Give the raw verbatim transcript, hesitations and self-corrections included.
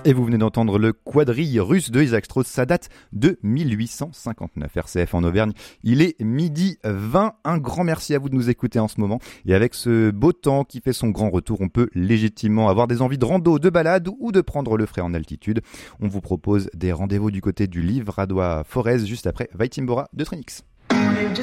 Et vous venez d'entendre le quadrille russe de Isaac Strauss, ça date de mille huit cent cinquante-neuf. R C F en Auvergne, il est midi vingt. Un grand merci à vous de nous écouter en ce moment. Et avec ce beau temps qui fait son grand retour, on peut légitimement avoir des envies de rando, de balade ou de prendre le frais en altitude. On vous propose des rendez-vous du côté du Livradois Forez juste après Vaitimbora de Trinix.